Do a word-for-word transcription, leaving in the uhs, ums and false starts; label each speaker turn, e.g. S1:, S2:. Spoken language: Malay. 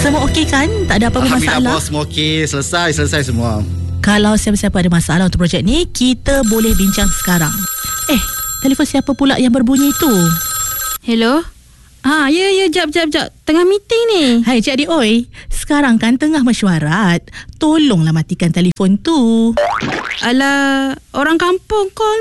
S1: Semua okey kan? Tak ada apa-apa masalah?
S2: Alhamdulillah bos, semua okey. Selesai, selesai semua.
S1: Kalau siapa-siapa ada masalah untuk projek ni, kita boleh bincang sekarang. Eh, telefon siapa pula yang berbunyi tu?
S3: Hello? Ah, ya, ya, jap, jap, jap. Tengah meeting ni.
S1: Hai Cik Adik Oi, sekarang kan tengah mesyuarat. Tolonglah matikan telefon tu.
S3: Alah, orang kampung call